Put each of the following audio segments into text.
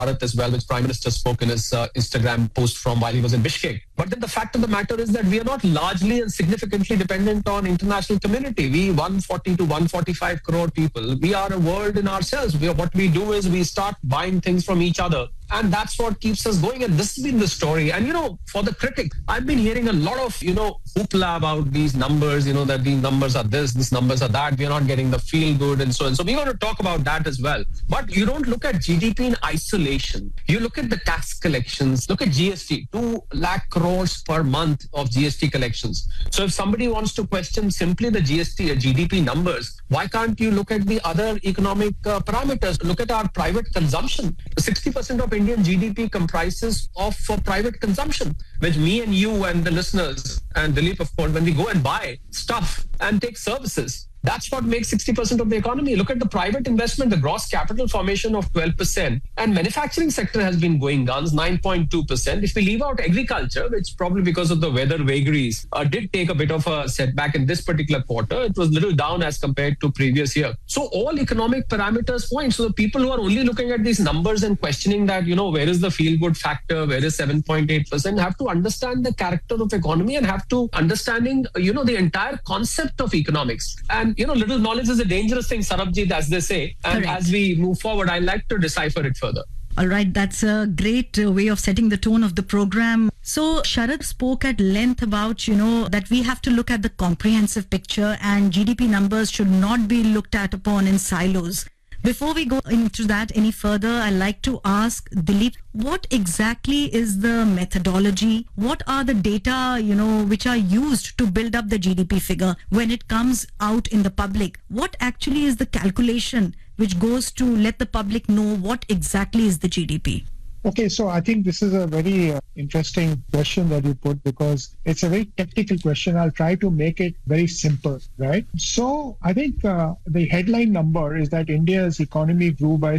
Bharat as well, which Prime Minister spoke in his Instagram post from while he was in Bishkek. But then the fact of the matter is that we are not largely and significantly dependent on international community. We 140 to 145 crore people. We are a world in ourselves. What we do is we start buying things from each other. And that's what keeps us going. And this has been the story. And, for the critic, I've been hearing a lot of, hoopla about these numbers, that these numbers are this, these numbers are that. We're not getting the feel good and so on. So we're going to talk about that as well. But you don't look at GDP in isolation. You look at the tax collections. Look at GST, 2 lakh crores per month of GST collections. So if somebody wants to question simply the GST or GDP numbers, why can't you look at the other economic parameters? Look at our private consumption. 60% of Indian GDP comprises of private consumption, which me and you and the listeners and Dilip, of course, when we go and buy stuff and take services, that's what makes 60% of the economy. Look at the private investment, the gross capital formation of 12%. And manufacturing sector has been going guns, 9.2%. If we leave out agriculture, which probably because of the weather vagaries did take a bit of a setback in this particular quarter, it was little down as compared to previous year. So all economic parameters point. So the people who are only looking at these numbers and questioning that, where is the feel-good factor, where is 7.8%, have to understand the character of economy and have to understanding, the entire concept of economics. And little knowledge is a dangerous thing, Sarabjit, as they say. And Correct. As we move forward, I like to decipher it further. All right, that's a great way of setting the tone of the program. So Sharad spoke at length about, that we have to look at the comprehensive picture and GDP numbers should not be looked at upon in silos. Before we go into that any further, I'd like to ask Dilip, what exactly is the methodology? What are the data, which are used to build up the GDP figure when it comes out in the public? What actually is the calculation which goes to let the public know what exactly is the GDP? Okay, so I think this is a very interesting question that you put because it's a very technical question. I'll try to make it very simple, right? So I think the headline number is that India's economy grew by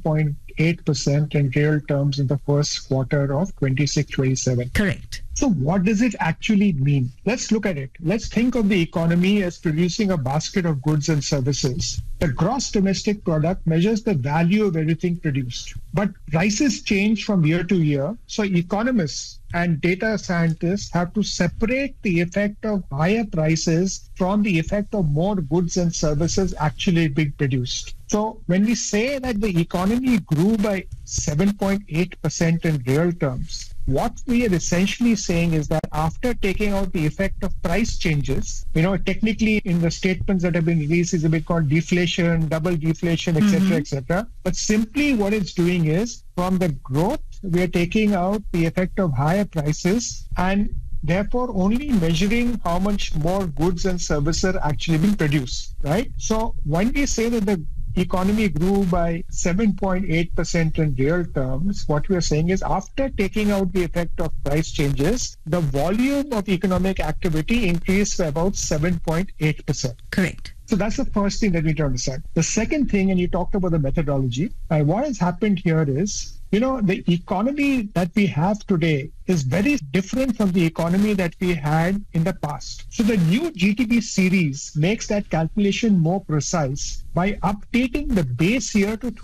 7.8% in real terms in the first quarter of 26-27. Correct. So what does it actually mean? Let's look at it. Let's think of the economy as producing a basket of goods and services. The gross domestic product measures the value of everything produced. But prices change from year to year. So economists and data scientists have to separate the effect of higher prices from the effect of more goods and services actually being produced. So when we say that the economy grew by 7.8% in real terms, what we are essentially saying is that after taking out the effect of price changes, technically in the statements that have been released is a bit called deflation, double deflation, etc., etc. But simply what it's doing is from the growth, we are taking out the effect of higher prices and therefore only measuring how much more goods and services are actually being produced, right? So when we say that the economy grew by 7.8% in real terms, what we are saying is after taking out the effect of price changes, the volume of economic activity increased by about 7.8%. Correct. So that's the first thing that we need to understand. The second thing, and you talked about the methodology, what has happened here is, the economy that we have today is very different from the economy that we had in the past. So the new GDP series makes that calculation more precise by updating the base year to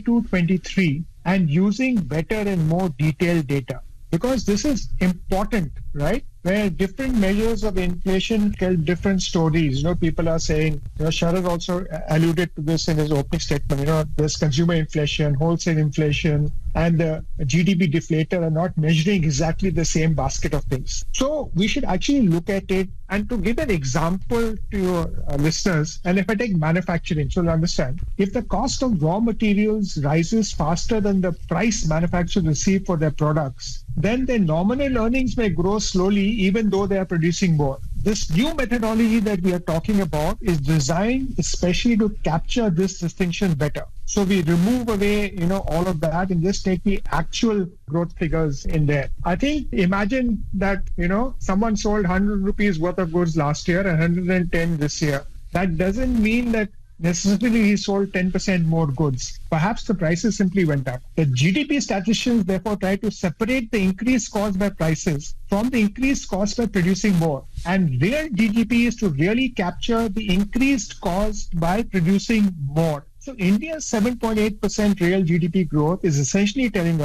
22-23 and using better and more detailed data. Because this is important, right? Where different measures of inflation tell different stories. People are saying, Sharad also alluded to this in his opening statement, there's consumer inflation, wholesale inflation, and the GDP deflator are not measuring exactly the same basket of things. So we should actually look at it. And to give an example to your listeners, and if I take manufacturing, so you'll understand, if the cost of raw materials rises faster than the price manufacturers receive for their products, then their nominal earnings may grow slowly even though they are producing more. This new methodology that we are talking about is designed especially to capture this distinction better. So we remove away, all of that and just take the actual growth figures in there. I think, imagine that, someone sold 100 rupees worth of goods last year and 110 this year. That doesn't mean that necessarily he sold 10% more goods. Perhaps the prices simply went up. The GDP statisticians therefore try to separate the increase caused by prices from the increased cost by producing more. And real GDP is to really capture the increased cost by producing more. So India's 7.8% real GDP growth is essentially telling